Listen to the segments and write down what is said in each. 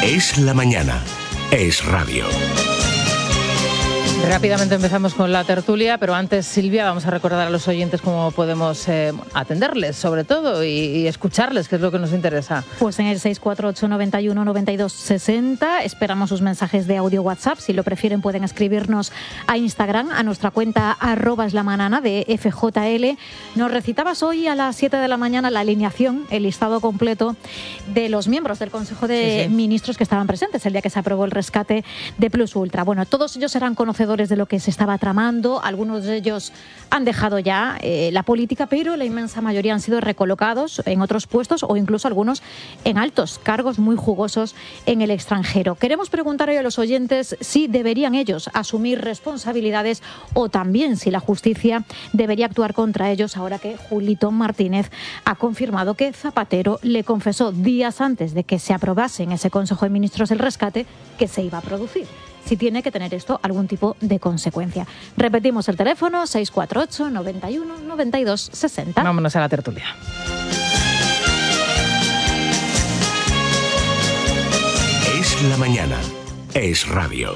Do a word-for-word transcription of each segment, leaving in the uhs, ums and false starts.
Es la mañana. Es radio. Rápidamente empezamos con la tertulia, pero antes, Silvia, vamos a recordar a los oyentes cómo podemos eh, atenderles, sobre todo, y, y escucharles, que es lo que nos interesa. Pues en el seis cuatro ocho, noventa y uno, noventa y dos, sesenta esperamos sus mensajes de audio WhatsApp. Si lo prefieren, pueden escribirnos a Instagram, a nuestra cuenta arroba es la manana de F J L. Nos recitabas hoy a las siete de la mañana la alineación, el listado completo de los miembros del Consejo de sí, sí. Ministros que estaban presentes el día que se aprobó el rescate de Plus Ultra. Bueno, todos ellos eran conocedores de lo que se estaba tramando, algunos de ellos han dejado ya eh, la política, pero la inmensa mayoría han sido recolocados en otros puestos o incluso algunos en altos cargos muy jugosos en el extranjero. Queremos preguntar hoy a los oyentes si deberían ellos asumir responsabilidades o también si la justicia debería actuar contra ellos, ahora que Julito Martínez ha confirmado que Zapatero le confesó días antes de que se aprobase en ese Consejo de Ministros el rescate que se iba a producir. Si tiene que tener esto algún tipo de consecuencia. Repetimos el teléfono, seis cuatro ocho, noventa y uno, noventa y dos, sesenta. Vámonos a la tertulia. Es la mañana. Es radio.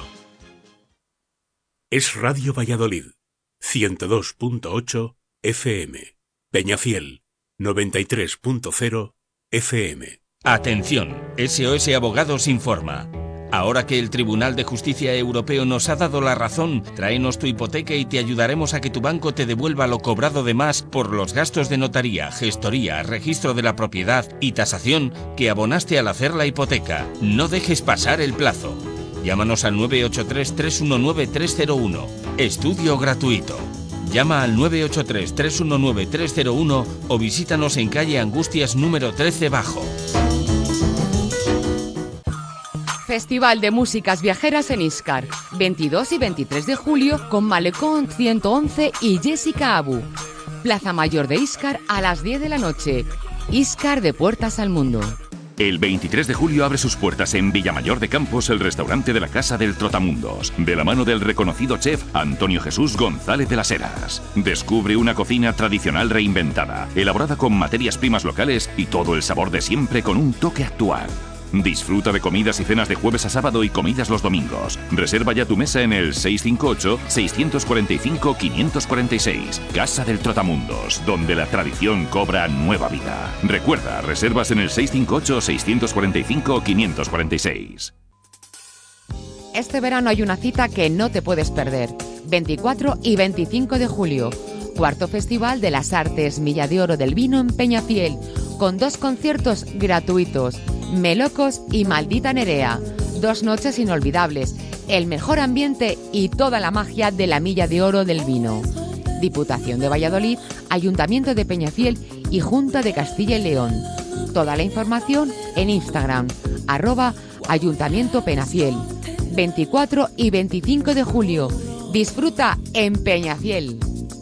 Es Radio Valladolid. ciento dos punto ocho F M. Peñafiel. noventa y tres punto cero F M. Atención, S O S Abogados informa. Ahora que el Tribunal de Justicia Europeo nos ha dado la razón, tráenos tu hipoteca y te ayudaremos a que tu banco te devuelva lo cobrado de más por los gastos de notaría, gestoría, registro de la propiedad y tasación que abonaste al hacer la hipoteca. No dejes pasar el plazo. Llámanos al nueve ocho tres, tres uno nueve, tres cero uno. Estudio gratuito. Llama al nueve ocho tres, tres uno nueve, tres cero uno o visítanos en calle Angustias número trece Bajo. Festival de Músicas Viajeras en Íscar, veintidós y veintitrés de julio con Malecón ciento once y Jessica Abu. Plaza Mayor de Íscar a las diez de la noche. Íscar de puertas al mundo. El veintitrés de julio abre sus puertas en Villamayor de Campos el restaurante de la Casa del Trotamundos, de la mano del reconocido chef Antonio Jesús González de las Heras. Descubre una cocina tradicional reinventada, elaborada con materias primas locales y todo el sabor de siempre con un toque actual. Disfruta de comidas y cenas de jueves a sábado y comidas los domingos. Reserva ya tu mesa en el seis cinco ocho, seis cuatro cinco, cinco cuatro seis. Casa del Trotamundos, donde la tradición cobra nueva vida. Recuerda, reservas en el seis cinco ocho, seis cuatro cinco, cinco cuatro seis. Este verano hay una cita que no te puedes perder. veinticuatro y veinticinco de julio. Cuarto Festival de las Artes Milla de Oro del Vino en Peñafiel, con dos conciertos gratuitos. Melocos y Maldita Nerea. Dos noches inolvidables, el mejor ambiente y toda la magia de la Milla de Oro del Vino. Diputación de Valladolid, Ayuntamiento de Peñafiel y Junta de Castilla y León. Toda la información en Instagram, arroba Ayuntamiento Peñafiel. veinticuatro y veinticinco de julio. Disfruta en Peñafiel.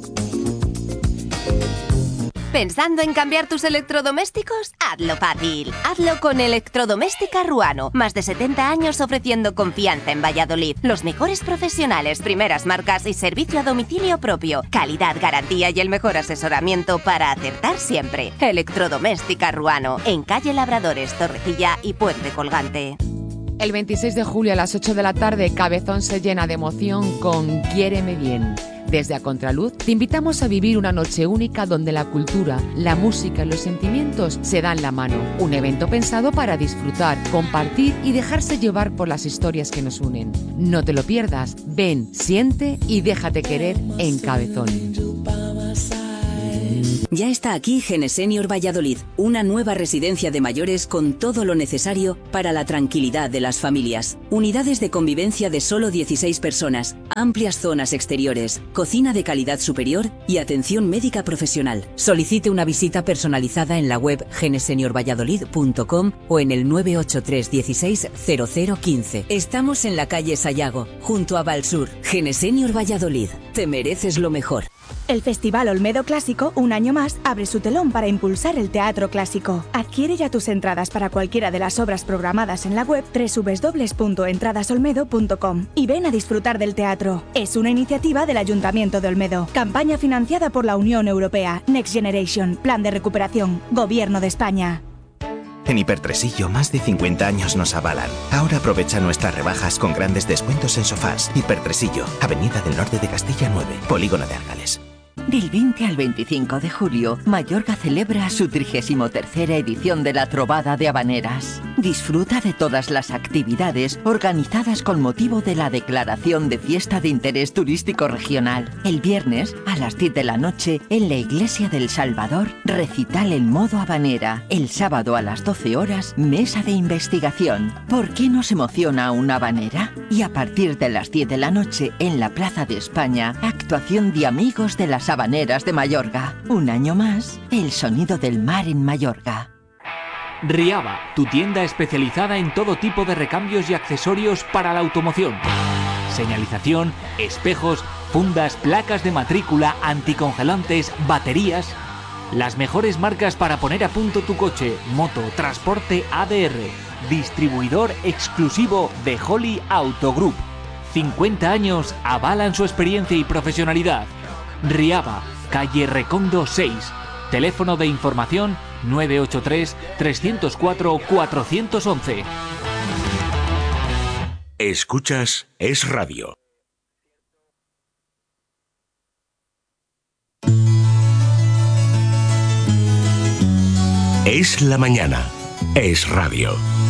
¿Pensando en cambiar tus electrodomésticos? Hazlo fácil. Hazlo con Electrodoméstica Ruano. Más de setenta años ofreciendo confianza en Valladolid. Los mejores profesionales, primeras marcas y servicio a domicilio propio. Calidad, garantía y el mejor asesoramiento para acertar siempre. Electrodoméstica Ruano. En calle Labradores, Torrecilla y Puente Colgante. El veintiséis de julio a las ocho de la tarde, Cabezón se llena de emoción con Quiéreme Bien. Desde A Contraluz te invitamos a vivir una noche única donde la cultura, la música y los sentimientos se dan la mano. Un evento pensado para disfrutar, compartir y dejarse llevar por las historias que nos unen. No te lo pierdas. Ven, siente y déjate querer en Cabezón. Ya está aquí Genesenior Valladolid, una nueva residencia de mayores con todo lo necesario para la tranquilidad de las familias. Unidades de convivencia de solo dieciséis personas, amplias zonas exteriores, cocina de calidad superior y atención médica profesional. Solicite una visita personalizada en la web genesenior valladolid punto com o en el nueve ocho tres dieciséis cero cero quince. Estamos en la calle Sayago, junto a Valsur. Genesenior Valladolid, te mereces lo mejor. El Festival Olmedo Clásico, un año más, abre su telón para impulsar el teatro clásico. Adquiere ya tus entradas para cualquiera de las obras programadas en la web doble u doble u doble u punto entradas olmedo punto com y ven a disfrutar del teatro. Es una iniciativa del Ayuntamiento de Olmedo. Campaña financiada por la Unión Europea. Next Generation. Plan de recuperación. Gobierno de España. En Hipertresillo, más de cincuenta años nos avalan. Ahora aprovecha nuestras rebajas con grandes descuentos en sofás. Hipertresillo, Avenida del Norte de Castilla nueve, Polígono de Argales. Del veinte al veinticinco de julio, Mallorca celebra su trigésimo tercera edición de la Trovada de Habaneras. Disfruta de todas las actividades organizadas con motivo de la declaración de Fiesta de Interés Turístico Regional. El viernes, a las diez de la noche, en la Iglesia del Salvador, recital en modo habanera. El sábado a las doce horas, mesa de investigación. ¿Por qué nos emociona una habanera? Y a partir de las diez de la noche, en la Plaza de España, actuación de Amigos de las Habaneras de Mallorca. Un año más, el sonido del mar en Mallorca. Riaba, tu tienda especializada en todo tipo de recambios y accesorios para la automoción. Señalización, espejos, fundas, placas de matrícula, anticongelantes, baterías. Las mejores marcas para poner a punto tu coche, moto, transporte A D R. Distribuidor exclusivo de Holly Auto Group. cincuenta años avalan su experiencia y profesionalidad. Riaba, calle Recondo seis. Teléfono de información nueve ocho tres, tres cero cuatro, cuatro uno uno. Escuchas Es Radio. Es la mañana. Es Radio.